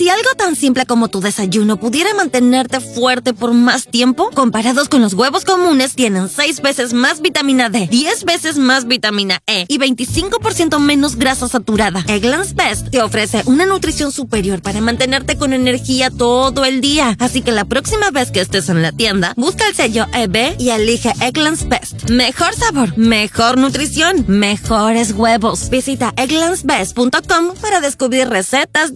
Si algo tan simple como tu desayuno pudiera mantenerte fuerte por más tiempo, comparados con los huevos comunes, tienen 6 veces más vitamina D, 10 veces más vitamina E y 25% menos grasa saturada. Eggland's Best te ofrece una nutrición superior para mantenerte con energía todo el día. Así que la próxima vez que estés en la tienda, busca el sello EB y elige Eggland's Best. Mejor sabor, mejor nutrición, mejores huevos. Visita egglandsbest.com para descubrir recetas